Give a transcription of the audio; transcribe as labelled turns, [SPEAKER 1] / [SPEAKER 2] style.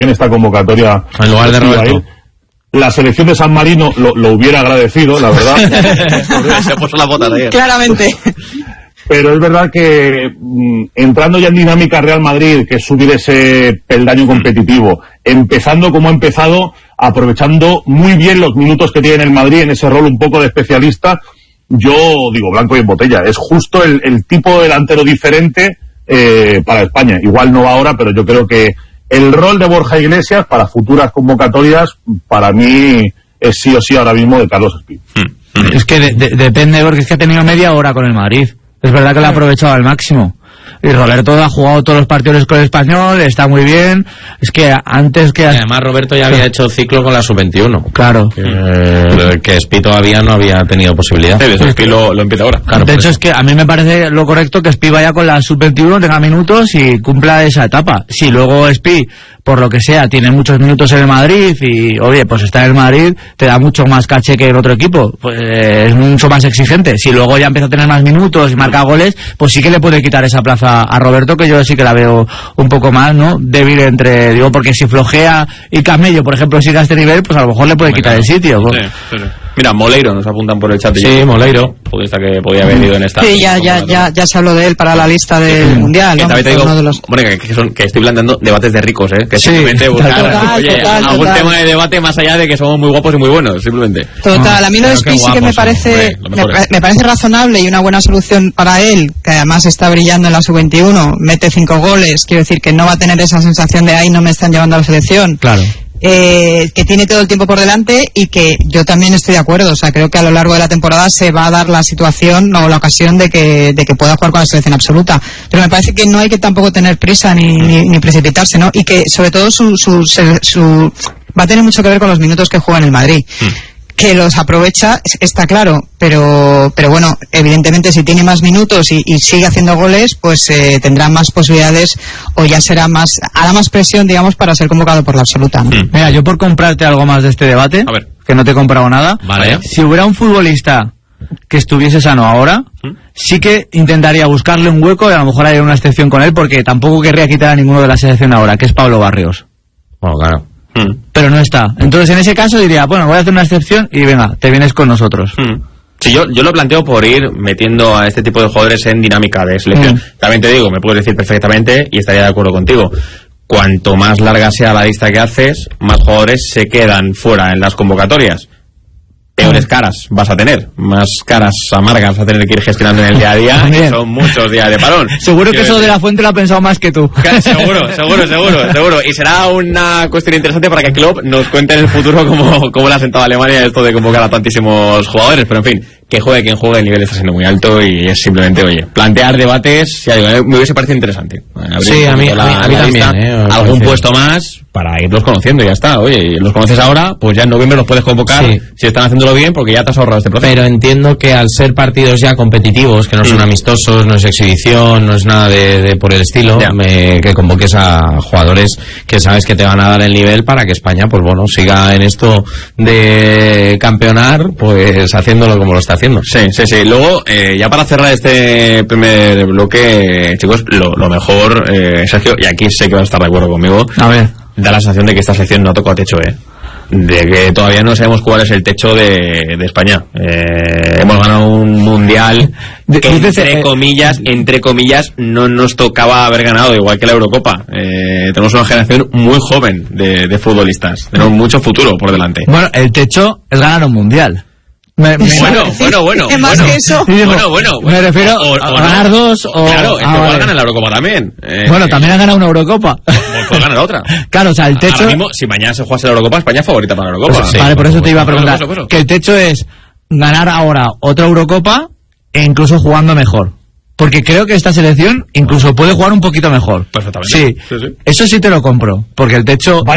[SPEAKER 1] en esta convocatoria
[SPEAKER 2] en lugar de Roberto.
[SPEAKER 1] La selección de San Marino lo hubiera agradecido, la verdad.
[SPEAKER 3] Se puso la bota de
[SPEAKER 4] claramente.
[SPEAKER 1] Pero es verdad que entrando ya en dinámica Real Madrid, que es subir ese peldaño competitivo, empezando como ha empezado, aprovechando muy bien los minutos que tiene el Madrid en ese rol un poco de especialista, yo digo blanco y en botella. Es justo el tipo de delantero diferente para España. Igual no va ahora, pero yo creo que el rol de Borja Iglesias para futuras convocatorias, para mí, es sí o sí ahora mismo de Carlos Espí.
[SPEAKER 5] Es que depende, porque es que ha tenido media hora con el Madrid. Es verdad que lo ha aprovechado al máximo. Y Roberto ha jugado todos los partidos con el Español, está muy bien. Es que antes que...
[SPEAKER 2] Además Roberto ya había hecho ciclo con la sub-21.
[SPEAKER 5] Claro.
[SPEAKER 2] Que Espí todavía no había tenido posibilidad.
[SPEAKER 3] Sí, Espí lo empieza ahora.
[SPEAKER 5] Claro, de hecho es que a mí me parece lo correcto que Espí vaya con la sub-21, tenga minutos y cumpla esa etapa. Si luego Espí, por lo que sea, tiene muchos minutos en el Madrid y, oye, pues está en el Madrid, te da mucho más caché que el otro equipo, pues es mucho más exigente. Si luego ya empieza a tener más minutos y marca goles, pues sí que le puede quitar esa plaza a Roberto, que yo sí que la veo un poco más, ¿no? Débil digo, porque si flojea y Camello, por ejemplo, sigue a este nivel, pues a lo mejor le puede quitar el sitio.
[SPEAKER 3] Sí. Mira, Moleiro nos apuntan por el chat.
[SPEAKER 2] Sí, Moleiro.
[SPEAKER 3] Futbolista que podía haber ido en esta.
[SPEAKER 4] Sí, ya se habló de él para la lista del Mundial, ¿no?
[SPEAKER 3] También te digo, que estoy planteando debates de ricos, que simplemente buscar algún tema de debate más allá de que somos muy guapos y muy buenos, simplemente.
[SPEAKER 4] Total, a mí lo de Espí sí que me parece razonable y una buena solución para él, que además está brillando en la sub-21, mete 5 goles, quiero decir que no va a tener esa sensación de ahí no me están llevando a la selección.
[SPEAKER 5] Claro.
[SPEAKER 4] Que tiene todo el tiempo por delante y que yo también estoy de acuerdo, o sea, creo que a lo largo de la temporada se va a dar la situación o la ocasión de que pueda jugar con la selección absoluta, pero me parece que no hay que tampoco tener prisa ni precipitarse, ¿no? Y que sobre todo su va a tener mucho que ver con los minutos que juega en el Madrid. Que los aprovecha, está claro, pero bueno, evidentemente si tiene más minutos y sigue haciendo goles, pues tendrá más posibilidades o ya hará más presión, digamos, para ser convocado por la absoluta, ¿no?
[SPEAKER 5] Mira, yo por comprarte algo más de este debate,
[SPEAKER 3] a ver,
[SPEAKER 5] que no te he comprado nada,
[SPEAKER 2] vale.
[SPEAKER 5] Si hubiera un futbolista que estuviese sano ahora, sí que intentaría buscarle un hueco y a lo mejor haría una excepción con él, porque tampoco querría quitar a ninguno de la selección ahora, que es Pablo Barrios.
[SPEAKER 2] Bueno, claro.
[SPEAKER 5] Pero no está. Entonces en ese caso diría, bueno, voy a hacer una excepción y venga, te vienes con nosotros.
[SPEAKER 3] Sí, yo lo planteo por ir metiendo a este tipo de jugadores en dinámica de selección. También te digo, me puedes decir perfectamente y estaría de acuerdo contigo. Cuanto más larga sea la lista que haces, más jugadores se quedan fuera en las convocatorias. Peores caras vas a tener, más caras amargas vas a tener que ir gestionando en el día a día, y son muchos días de parón.
[SPEAKER 5] Seguro que eso de la Fuente lo ha pensado más que tú.
[SPEAKER 3] Seguro. Y será una cuestión interesante para que Klopp nos cuente en el futuro cómo le ha sentado a Alemania esto de convocar a tantísimos jugadores, pero en fin, que juegue quien juegue, el nivel está siendo muy alto y es simplemente, oye, plantear debates, ya digo, me hubiese parecido interesante.
[SPEAKER 2] Sí, a mí también,
[SPEAKER 3] algún puesto más para irlos conociendo y ya está. Oye, los conoces ahora, pues ya en noviembre los puedes convocar, si están haciéndolo bien, porque ya te has ahorrado este proceso.
[SPEAKER 2] Pero entiendo que al ser partidos ya competitivos, que no son amistosos, no es exhibición, no es nada de por el estilo, que convoques a jugadores que sabes que te van a dar el nivel para que España, pues bueno, siga en esto de campeonar, pues haciéndolo como lo está haciendo.
[SPEAKER 3] Sí. Luego, ya para cerrar este primer bloque, chicos, lo mejor, Sergio, y aquí sé que vas a estar de acuerdo conmigo,
[SPEAKER 5] a ver,
[SPEAKER 3] da la sensación de que esta sección no ha tocado techo, de que todavía no sabemos cuál es el techo de España. Hemos ganado un mundial que entre comillas no nos tocaba haber ganado, igual que la Eurocopa. Tenemos una generación muy joven de futbolistas, tenemos mucho futuro por delante.
[SPEAKER 5] Bueno, el techo es ganar un mundial.
[SPEAKER 3] Bueno.
[SPEAKER 4] ¿Qué más que eso?
[SPEAKER 3] Bueno.
[SPEAKER 5] Me refiero a ganar dos o...
[SPEAKER 3] Claro, es que igual ganan la Eurocopa también.
[SPEAKER 5] Bueno, también han ganado una Eurocopa.
[SPEAKER 3] Pues ganar otra.
[SPEAKER 5] Claro, o sea, el techo...
[SPEAKER 3] Ahora mismo, si mañana se jugase la Eurocopa, España es favorita para la Eurocopa.
[SPEAKER 5] Pues, vale, por eso te iba a preguntar. Que el techo es ganar ahora otra Eurocopa e incluso jugando mejor. Porque creo que esta selección incluso puede jugar un poquito mejor.
[SPEAKER 3] Perfectamente.
[SPEAKER 5] Sí. Eso sí te lo compro. Porque el techo...